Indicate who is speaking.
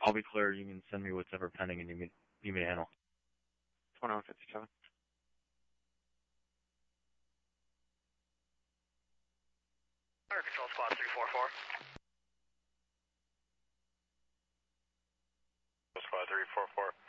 Speaker 1: I'll be clear. You can send me whatever pending and you need me to handle.
Speaker 2: 2157.
Speaker 3: Fire Control Squad 344.
Speaker 4: Squad 344.